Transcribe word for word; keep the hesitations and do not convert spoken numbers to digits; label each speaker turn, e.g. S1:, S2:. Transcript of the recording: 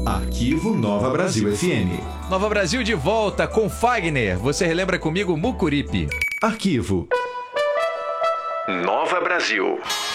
S1: Arquivo Nova Brasil F M.
S2: Nova Brasil de volta com Fagner. Você relembra comigo Mucuripe.
S1: Arquivo
S3: Nova Brasil.